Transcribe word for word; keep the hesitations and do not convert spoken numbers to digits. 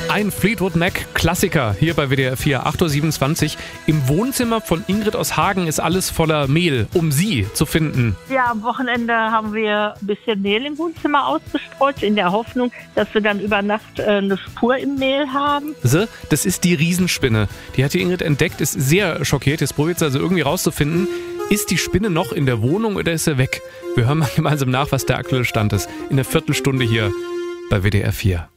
Ein Fleetwood Mac-Klassiker hier bei W D R vier, acht Uhr siebenundzwanzig. Im Wohnzimmer von Ingrid aus Hagen ist alles voller Mehl, um sie zu finden. Ja, am Wochenende haben wir ein bisschen Mehl im Wohnzimmer ausgestreut, in der Hoffnung, dass wir dann über Nacht äh, eine Spur im Mehl haben. So, das ist die Riesenspinne. Die hat die Ingrid entdeckt, ist sehr schockiert. Jetzt probiert sie also irgendwie rauszufinden, ist die Spinne noch in der Wohnung oder ist sie weg? Wir hören mal gemeinsam nach, was der aktuelle Stand ist. In der Viertelstunde hier bei W D R vier.